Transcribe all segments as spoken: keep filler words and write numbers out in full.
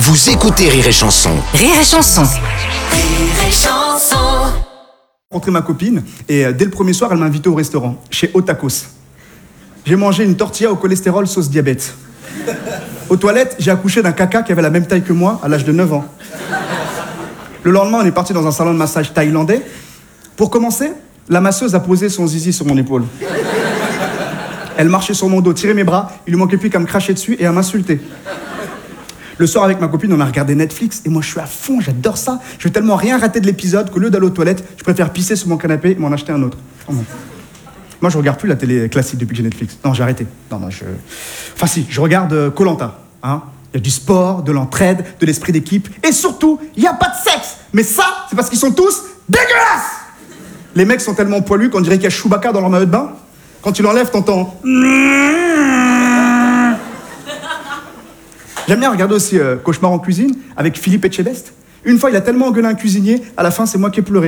Vous écoutez Rire et Chanson. Rire et Chanson. Rire et Chanson. J'ai rencontré ma copine et euh, dès le premier soir, elle m'a invité au restaurant, chez Otakos. J'ai mangé une tortilla au cholestérol sauce diabète. Aux toilettes, j'ai accouché d'un caca qui avait la même taille que moi à l'âge de neuf ans. Le lendemain, on est parti dans un salon de massage thaïlandais. Pour commencer, la masseuse a posé son zizi sur mon épaule. Elle marchait sur mon dos, tirait mes bras, il lui manquait plus qu'à me cracher dessus et à m'insulter. Le soir, avec ma copine, on a regardé Netflix et moi, je suis à fond, j'adore ça. Je veux tellement rien rater de l'épisode qu'au lieu d'aller aux toilettes, je préfère pisser sur mon canapé et m'en acheter un autre. Oh non. Moi, je regarde plus la télé classique depuis que j'ai Netflix. Non, j'ai arrêté. Non, non, je... Enfin si, je regarde Koh Lanta. Hein. Il y a du sport, de l'entraide, de l'esprit d'équipe et surtout, il n'y a pas de sexe. Mais ça, c'est parce qu'ils sont tous dégueulasses. Les mecs sont tellement poilus qu'on dirait qu'il y a Chewbacca dans leur maillot de bain. Quand tu l'enlèves, t'entends... J'aime bien regarder aussi euh, Cauchemar en cuisine avec Philippe Etchebest. Une fois, il a tellement engueulé un cuisinier, à la fin, c'est moi qui ai pleuré.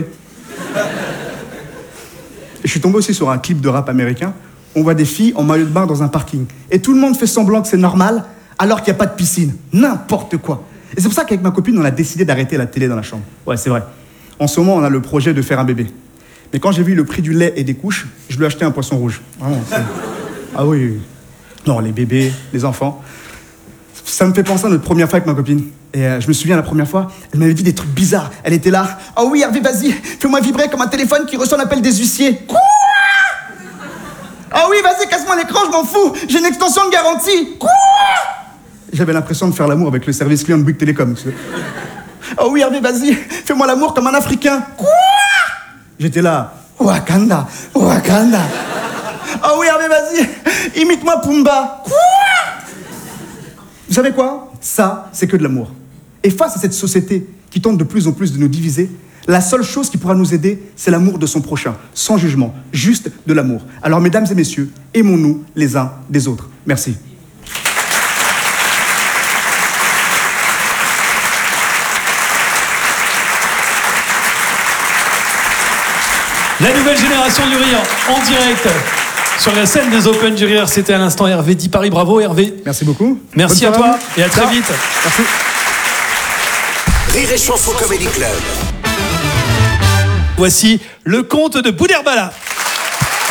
Et je suis tombé aussi sur un clip de rap américain. On voit des filles en maillot de bain dans un parking. Et tout le monde fait semblant que c'est normal, alors qu'il n'y a pas de piscine. N'importe quoi. Et c'est pour ça qu'avec ma copine, on a décidé d'arrêter la télé dans la chambre. Ouais, c'est vrai. En ce moment, on a le projet de faire un bébé. Mais quand j'ai vu le prix du lait et des couches, je lui ai acheté un poisson rouge. Vraiment, c'est... Ah oui. Non, les bébés, les enfants... Ça me fait penser à notre première fois avec ma copine. Et euh, je me souviens, la première fois, elle m'avait dit des trucs bizarres. Elle était là. « Oh oui, Hervé, vas-y, fais-moi vibrer comme un téléphone qui reçoit l'appel des huissiers. »« Quoi ?»« Oh oui, vas-y, casse-moi l'écran, je m'en fous. J'ai une extension de garantie. »« Quoi ?» J'avais l'impression de faire l'amour avec le service client de Bouygues Télécom. « Oh oui, Hervé, vas-y, fais-moi l'amour comme un Africain. »« Quoi ?» J'étais là. « Wakanda, Wakanda. »« Oh oui, Hervé, vas-y, imite-moi Pumba. »« Quoi ?» Vous savez quoi? Ça, c'est que de l'amour. Et face à cette société qui tente de plus en plus de nous diviser, la seule chose qui pourra nous aider, c'est l'amour de son prochain, sans jugement, juste de l'amour. Alors, mesdames et messieurs, aimons-nous les uns des autres. Merci. La nouvelle génération du rire, en direct. Sur la scène des Open du Rire, c'était à l'instant Hervé dit Paris. Bravo Hervé. Merci beaucoup. Merci à toi et à très vite. Merci. Rire et Chanson Comedy Club. Voici le conte de Boudherbala.